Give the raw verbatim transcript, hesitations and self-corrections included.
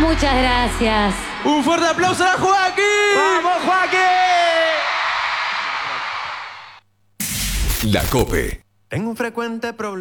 Muchas gracias. Un fuerte aplauso a Joaquín. ¡Vamos, Joaquín! La COPE. Tengo un frecuente problema.